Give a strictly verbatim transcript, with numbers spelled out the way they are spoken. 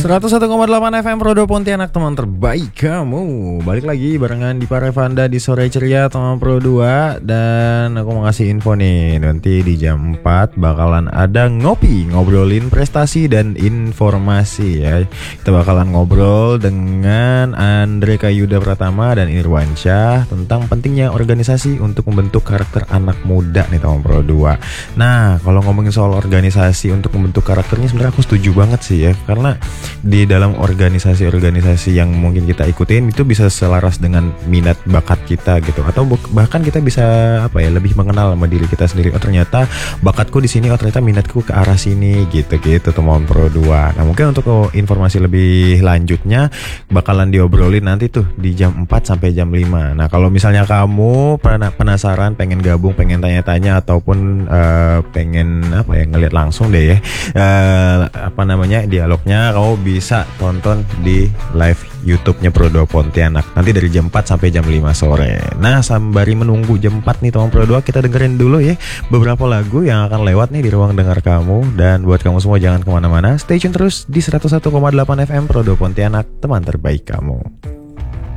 seratus satu koma delapan F M Prodo Pontianak, teman terbaik kamu. Balik lagi barengan di Parevanda di Sore Ceria teman Pro dua. Dan aku mau ngasih info nih, nanti di jam empat bakalan ada ngopi, ngobrolin prestasi dan informasi ya. Kita bakalan ngobrol dengan Andre Kayuda Pratama dan Irwansyah tentang pentingnya organisasi untuk membentuk karakter anak muda nih teman Pro dua. Nah, kalau ngomongin soal organisasi untuk membentuk karakternya, sebenarnya aku setuju banget sih ya, karena di dalam organisasi-organisasi yang mungkin kita ikutin itu bisa selaras dengan minat bakat kita gitu, atau bahkan kita bisa apa ya, lebih mengenal sama diri kita sendiri. Oh ternyata bakatku di sini, oh ternyata minatku ke arah sini gitu-gitu teman Pro dua. Nah mungkin untuk informasi lebih lanjutnya bakalan diobrolin nanti tuh di jam empat sampai jam lima. Nah kalau misalnya kamu penasaran, pengen gabung, pengen tanya-tanya ataupun uh, pengen apa ya, ngeliat langsung deh ya uh, apa namanya dialognya, kamu bisa tonton di live YouTube-nya Pro dua Pontianak nanti dari jam empat sampai jam lima sore. Nah, sembari menunggu jam empat nih teman Pro dua, kita dengerin dulu ya beberapa lagu yang akan lewat nih di ruang dengar kamu. Dan buat kamu semua jangan kemana-mana, stay tune terus di seratus satu koma delapan F M Pro dua Pontianak, teman terbaik kamu.